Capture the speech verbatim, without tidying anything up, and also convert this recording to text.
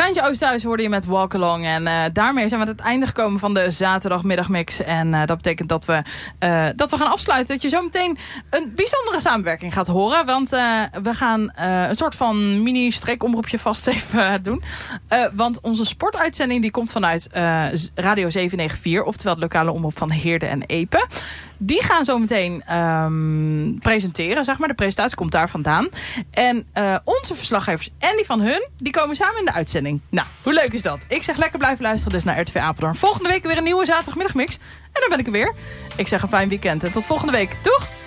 Treintje Oosthuizen hoorde je met Walk Along. En uh, daarmee zijn we aan het einde gekomen van de zaterdagmiddagmix. En uh, dat betekent dat we, uh, dat we gaan afsluiten. Dat je zo meteen een bijzondere samenwerking gaat horen. Want uh, we gaan uh, een soort van mini-streekomroepje vast even uh, doen. Uh, want onze sportuitzending die komt vanuit uh, Radio zevenhonderdvier. Oftewel de lokale omroep van Heerde en Epe. Die gaan zo meteen um, presenteren, zeg maar. De presentatie komt daar vandaan. En uh, onze verslaggevers en die van hun, die komen samen in de uitzending. Nou, hoe leuk is dat? Ik zeg lekker blijven luisteren dus naar R T V Apeldoorn. Volgende week weer een nieuwe zaterdagmiddagmix. En dan ben ik er weer. Ik zeg een fijn weekend en tot volgende week. Doeg!